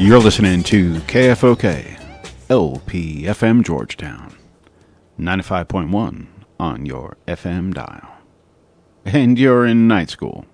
You're listening to KFOK, LPFM Georgetown, 95.1 on your FM dial. And you're in night school.